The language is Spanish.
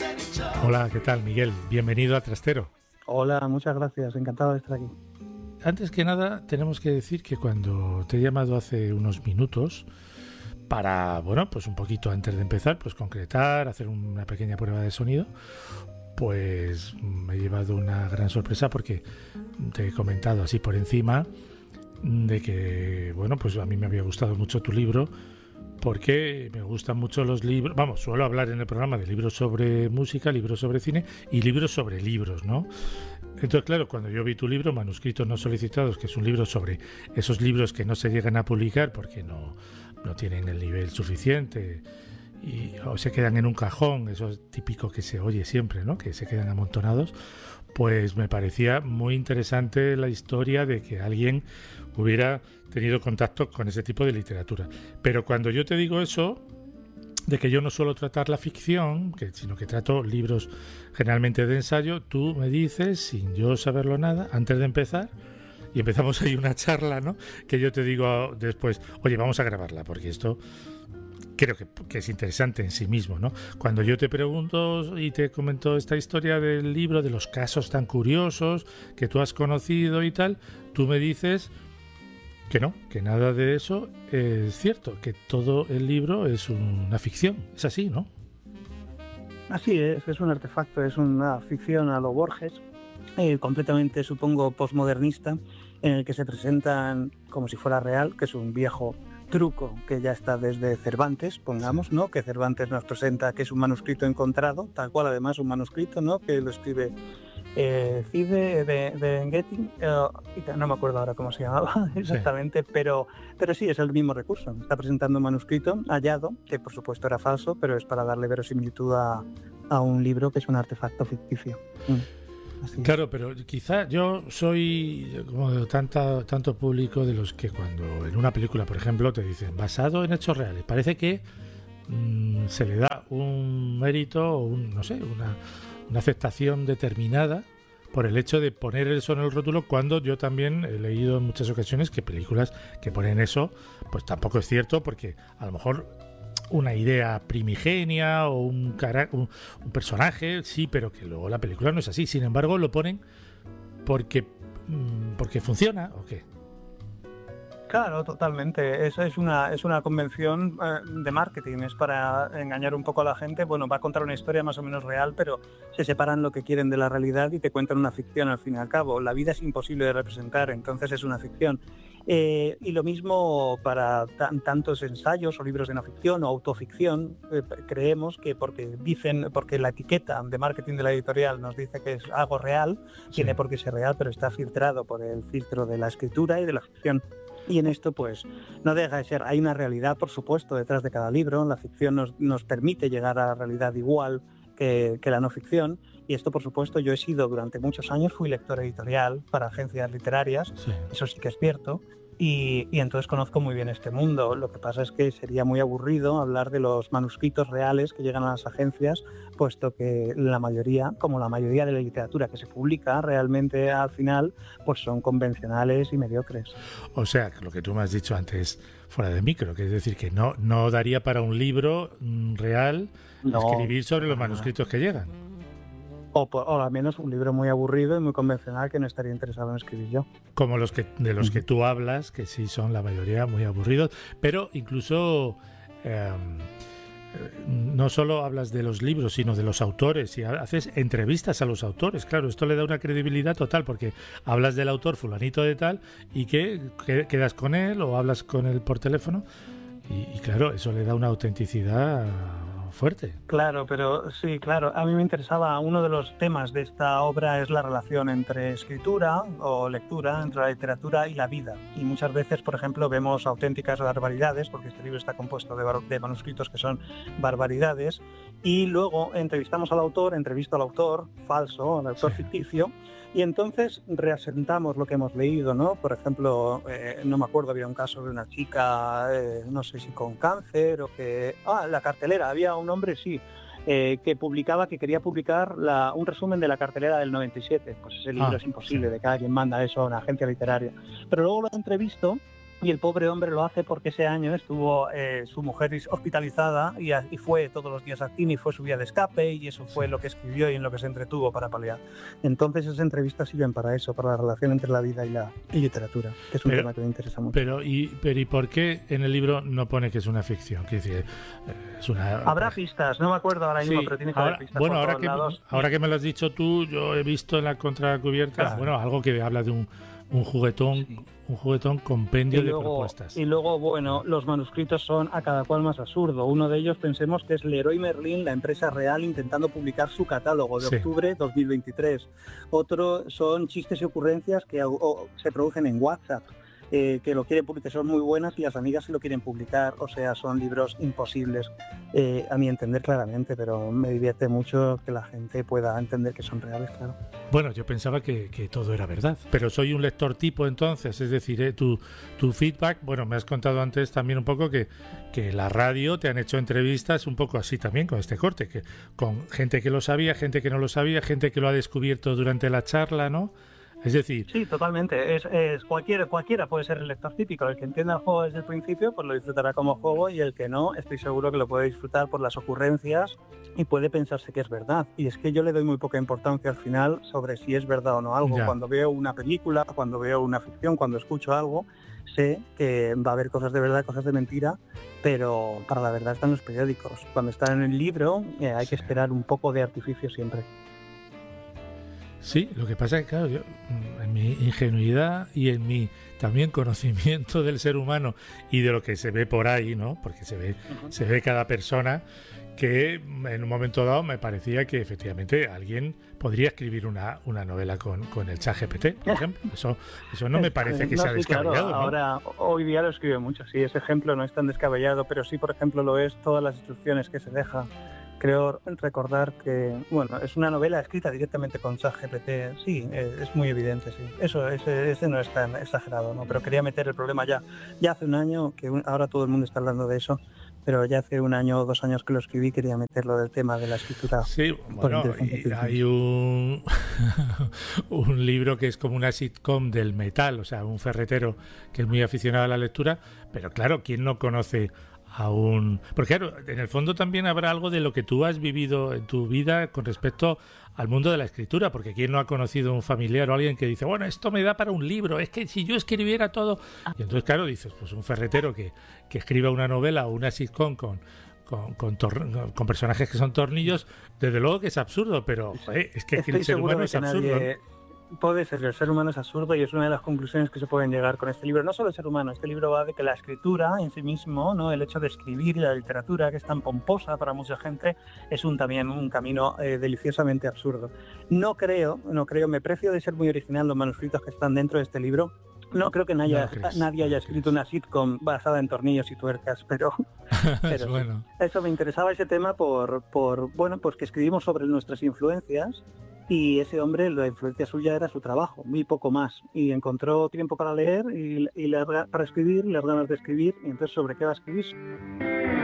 Hola, ¿qué tal, Miguel? Bienvenido a Trastero. Hola, muchas gracias, encantado de estar aquí. Antes que nada, tenemos que decir que cuando te he llamado hace unos minutos para, bueno, pues un poquito antes de empezar, pues concretar, hacer una pequeña prueba de sonido, pues me he llevado una gran sorpresa porque te he comentado así por encima de que, bueno, pues a mí me había gustado mucho tu libro porque me gustan mucho los libros, vamos, suelo hablar en el programa de libros sobre música, libros sobre cine y libros sobre libros, ¿no? Entonces, claro, cuando yo vi tu libro, Manuscritos no solicitados, que es un libro sobre esos libros que no se llegan a publicar porque no tienen el nivel suficiente o se quedan en un cajón, eso es típico que se oye siempre, ¿no? Que se quedan amontonados, pues me parecía muy interesante la historia de que alguien hubiera tenido contacto con ese tipo de literatura. Pero cuando yo te digo eso, de que yo no suelo tratar la ficción, sino que trato libros generalmente de ensayo, tú me dices, sin yo saberlo nada, antes de empezar, y empezamos ahí una charla, ¿no? Que yo te digo después, oye, vamos a grabarla, porque esto creo que es interesante en sí mismo, ¿no? Cuando yo te pregunto y te comento esta historia del libro, de los casos tan curiosos que tú has conocido y tal, tú me dices que no, que nada de eso es cierto, que todo el libro es una ficción. Es así, ¿no? Así es un artefacto, es una ficción a lo Borges, completamente, supongo, postmodernista, en el que se presentan como si fuera real, que es un viejo truco que ya está desde Cervantes, pongamos, ¿no? Que Cervantes nos presenta que es un manuscrito encontrado, tal cual además un manuscrito, ¿no? Que lo escribe Cide de Getting, no me acuerdo ahora cómo se llamaba exactamente, sí. pero sí es el mismo recurso. Está presentando un manuscrito hallado, que por supuesto era falso, pero es para darle verosimilitud a un libro que es un artefacto ficticio. Claro, pero quizá yo soy como de tanto público de los que cuando en una película, por ejemplo, te dicen basado en hechos reales, parece que se le da un mérito o no sé, una aceptación determinada por el hecho de poner eso en el rótulo, cuando yo también he leído en muchas ocasiones que películas que ponen eso, pues tampoco es cierto, porque a lo mejor una idea primigenia o un personaje, sí, pero que luego la película no es así. Sin embargo, lo ponen porque funciona, ¿o qué? Claro, totalmente. Eso es una convención de marketing, es para engañar un poco a la gente. Bueno, va a contar una historia más o menos real, pero se separan lo que quieren de la realidad y te cuentan una ficción al fin y al cabo. La vida es imposible de representar, entonces es una ficción. Y lo mismo para tantos ensayos o libros de no ficción o autoficción. Creemos que porque la etiqueta de marketing de la editorial nos dice que es algo real, sí, tiene por qué ser real, pero está filtrado por el filtro de la escritura y de la ficción. Y en esto, pues, no deja de ser. Hay una realidad, por supuesto, detrás de cada libro. La ficción nos permite llegar a la realidad igual que la no ficción. Y esto, por supuesto, yo he sido durante muchos años, fui lector editorial para agencias literarias. Sí. Eso sí que es cierto. Y entonces conozco muy bien este mundo. Lo que pasa es que sería muy aburrido hablar de los manuscritos reales que llegan a las agencias, puesto que la mayoría, como la mayoría de la literatura que se publica realmente al final, pues son convencionales y mediocres. O sea, lo que tú me has dicho antes fuera de micro, que es decir, que no daría para un libro real escribir sobre los manuscritos que llegan. O al menos un libro muy aburrido y muy convencional que no estaría interesado en escribir yo. Como los que tú hablas, que sí son la mayoría muy aburridos, pero incluso no solo hablas de los libros, sino de los autores, y haces entrevistas a los autores. Claro, esto le da una credibilidad total, porque hablas del autor fulanito de tal y que quedas con él o hablas con él por teléfono, y claro, eso le da una autenticidad fuerte. Claro, pero sí, claro. A mí me interesaba, uno de los temas de esta obra es la relación entre escritura o lectura, entre la literatura y la vida. Y muchas veces, por ejemplo, vemos auténticas barbaridades, porque este libro está compuesto de manuscritos que son barbaridades, y luego entrevisto al autor falso, al autor ficticio, y entonces reasentamos lo que hemos leído, ¿no? Por ejemplo, no me acuerdo, había un caso de una chica, no sé si con cáncer o que... la cartelera, había un hombre, sí, que quería publicar un resumen de la cartelera del 97. Pues ese libro es imposible, sí, de que alguien manda eso a una agencia literaria. Pero luego lo entrevisto Y el pobre hombre lo hace porque ese año estuvo su mujer hospitalizada y fue todos los días al cine y fue su vía de escape, y eso fue lo que escribió y en lo que se entretuvo para paliar. Entonces esas entrevistas sirven para eso, para la relación entre la vida y literatura, que es un tema que me interesa mucho. Pero ¿y por qué en el libro no pone que es una ficción? Quiere decir, es una... Habrá pistas, no me acuerdo ahora mismo, pero tiene que haber pistas. Bueno, por ahora que me lo has dicho tú, yo he visto en la contracubierta, bueno, algo que habla de un juguetón, un juguetón compendio de propuestas. Y luego, bueno, los manuscritos son a cada cual más absurdo. Uno de ellos pensemos que es Leroy Merlin, la empresa real, intentando publicar su catálogo de octubre 2023. Otro son chistes y ocurrencias que se producen en WhatsApp. Que lo quieren publicar, son muy buenas y las amigas se lo quieren publicar, o sea, son libros imposibles, a mi entender claramente, pero me divierte mucho que la gente pueda entender que son reales, claro. Bueno, yo pensaba que todo era verdad, pero soy un lector tipo entonces, es decir, tu feedback, bueno, me has contado antes también un poco que la radio te han hecho entrevistas un poco así también con este corte, que con gente que lo sabía, gente que no lo sabía, gente que lo ha descubierto durante la charla, ¿no? Es decir... Sí, totalmente. Es cualquiera puede ser el lector típico. El que entienda el juego desde el principio, pues lo disfrutará como juego, y el que no, estoy seguro que lo puede disfrutar por las ocurrencias y puede pensarse que es verdad. Y es que yo le doy muy poca importancia al final sobre si es verdad o no algo. Ya. Cuando veo una película, cuando veo una ficción, cuando escucho algo, sé que va a haber cosas de verdad, cosas de mentira, pero para la verdad están los periódicos. Cuando están en el libro hay que esperar un poco de artificio siempre. Sí, lo que pasa es que, claro, yo, en mi ingenuidad y en mi también conocimiento del ser humano y de lo que se ve por ahí, ¿no? Porque se ve cada persona, que en un momento dado me parecía que efectivamente alguien podría escribir una novela con el ChatGPT, por ejemplo. Eso no me parece que sea descabellado. Claro, ahora, hoy día lo escribe mucho, sí, ese ejemplo no es tan descabellado, pero sí, por ejemplo, lo es todas las instrucciones que se deja. Creo recordar que, bueno, es una novela escrita directamente con ChatGPT, sí, es muy evidente, sí. Ese no es tan exagerado, ¿no? Pero quería meter el problema ya hace un año, que ahora todo el mundo está hablando de eso, pero ya hace 1 año o 2 años que lo escribí, quería meterlo del tema de la escritura. Sí, bueno, y hay un libro que es como una sitcom del metal, o sea, un ferretero que es muy aficionado a la lectura, pero claro, ¿quién no conoce porque claro, en el fondo también habrá algo de lo que tú has vivido en tu vida con respecto al mundo de la escritura, porque quién no ha conocido un familiar o alguien que dice, bueno, esto me da para un libro, es que si yo escribiera todo, y entonces claro, dices, pues un ferretero que escriba una novela o una sitcom con personajes que son tornillos, desde luego que es absurdo, pero joder, es que el ser humano es absurdo, ¿no? Puede ser, el ser humano es absurdo, y es una de las conclusiones que se pueden llegar con este libro. No solo el ser humano, este libro va de que la escritura en sí mismo, ¿no? El hecho de escribir y la literatura, que es tan pomposa para mucha gente, es también un camino deliciosamente absurdo. No creo, me precio de ser muy original los manuscritos que están dentro de este libro. No creo que nadie haya escrito una sitcom basada en tornillos y tuercas, pero bueno. Eso me interesaba, ese tema por bueno, pues que escribimos sobre nuestras influencias, y ese hombre, la influencia suya era su trabajo, muy poco más, y encontró tiempo para leer y para escribir, las ganas de escribir, y entonces ¿sobre qué va a escribir?